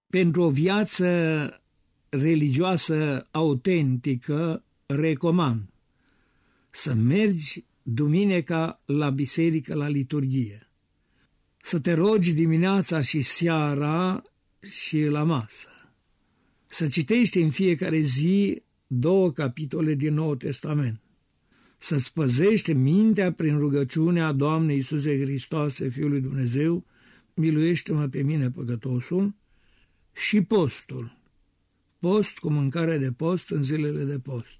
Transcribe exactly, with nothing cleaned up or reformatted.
Pentru o viață religioasă autentică, recomand să mergi duminica la biserică, la liturghie, să te rogi dimineața și seara și la masă, să citești în fiecare zi două capitole din Noul Testament, să-ți păzești mintea prin rugăciunea Doamne Iisuse Hristoase, Fiul lui Dumnezeu, miluiește-mă pe mine păcătosul, și postul, post cu mâncare de post în zilele de post.